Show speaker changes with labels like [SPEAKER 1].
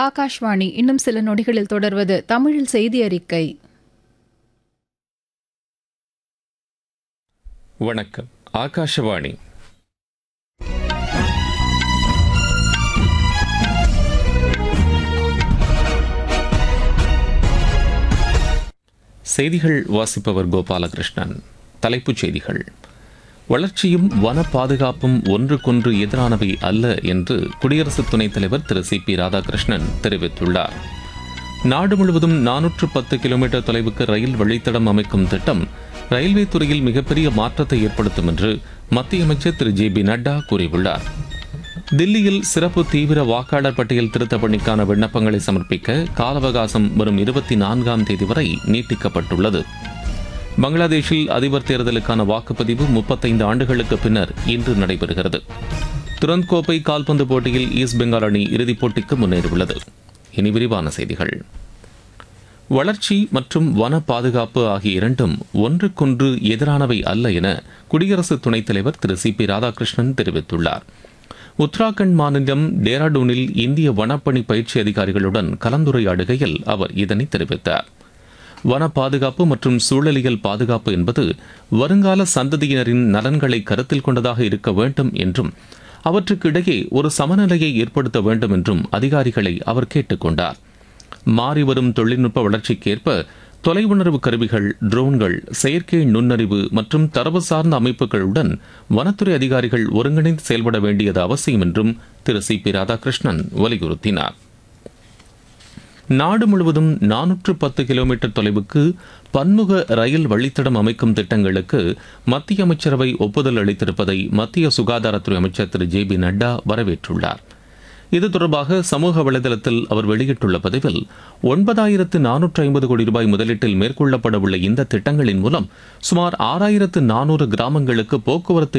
[SPEAKER 1] ஆகாஷ்வாணி இன்னும் சில நொடிகளில் தொடர்வது தமிழில் செய்தி அறிக்கை.
[SPEAKER 2] வணக்கம். ஆகாஷவாணி. செய்திகள் வாசிப்பவர் கோபாலகிருஷ்ணன். தலைப்புச் செய்திகள். வளர்ச்சியும் வன பாதுகாப்பும் ஒன்றுக்கொன்று எதிரானவை அல்ல என்று குடியரசு துணைத் தலைவர் திரு சி.பி. ராதாகிருஷ்ணன் தெரிவித்துள்ளார். நாடு முழுவதும் 410 கிலோமீட்டர் தொலைவுக்கு ரயில் வழித்தடம் அமைக்கும் திட்டம் ரயில்வே துறையில் மிகப்பெரிய மாற்றத்தை ஏற்படுத்தும் என்று மத்திய அமைச்சர் திரு ஜே.பி. நட்டா கூறியுள்ளார். தில்லியில் சிறப்பு தீவிர வாக்காளர் பட்டியல் திருத்த பணிக்கான விண்ணப்பங்களை சமர்ப்பிக்க கால அவகாசம் வரும் 24ஆம் தேதி வரை நீட்டிக்கப்பட்டுள்ளது. பங்களாதேஷில் அதிபர் தேர்தலுக்கான வாக்குப்பதிவு 35 ஆண்டுகளுக்கு பின்னர் இன்று நடைபெறுகிறது. துரந்த் கோப்பை கால்பந்து போட்டியில் ஈஸ்ட் பெங்கால் அணி இறுதிப் போட்டிக்கு முன்னேறியுள்ளது. இனி விரிவான செய்திகள். வளர்ச்சி மற்றும் வன பாதுகாப்பு ஆகிய இரண்டும் ஒன்றுக்கொன்று எதிரானவை அல்ல என குடியரசு துணைத் தலைவர் திரு சி.பி. ராதாகிருஷ்ணன் தெரிவித்துள்ளார். உத்தராகண்ட் மாநிலம் டேராடூனில் இந்திய வனப்பணி பயிற்சி அதிகாரிகளுடன் கலந்துரையாடுகையில் அவர் இதனை தெரிவித்தார். வன பாதுகாப்பு மற்றும் சூழலியல் பாதுகாப்பு என்பது வருங்கால சந்ததியினரின் நலன்களை கருத்தில் கொண்டதாக இருக்க வேண்டும் என்றும் அவற்றுக்கு இடையே ஒரு சமநிலையை ஏற்படுத்த வேண்டும் என்றும் அதிகாரிகளை அவர் கேட்டுக்கொண்டார். மாறிவரும் தொழில்நுட்ப வளர்ச்சிக்கேற்ப தொலைவுணர்வு கருவிகள், ட்ரோன்கள், செயற்கை நுண்ணறிவு மற்றும் தரவு சார்ந்த அமைப்புகளுடன் வனத்துறை அதிகாரிகள் ஒருங்கிணைந்து செயல்பட வேண்டியது அவசியம் என்றும் திரு சி.பி. ராதாகிருஷ்ணன் வலியுறுத்தினார். நாடு முழுவதும் 410 கிலோமீட்டர் தொலைவுக்கு பன்முக ரயில் வழித்தடம் அமைக்கும் திட்டங்களுக்கு மத்திய அமைச்சரவை ஒப்புதல் அளித்திருப்பதை மத்திய சுகாதாரத்துறை அமைச்சர் திரு ஜே.பி. நட்டா வரவேற்றுள்ளார். இது தொடர்பாக சமூக வலைதளத்தில் அவர் வெளியிட்டுள்ள பதிவில் 9450 கோடி ரூபாய் முதலீட்டில் மேற்கொள்ளப்பட உள்ள இந்த திட்டங்களின் மூலம் சுமார் 6400 கிராமங்களுக்கு போக்குவரத்து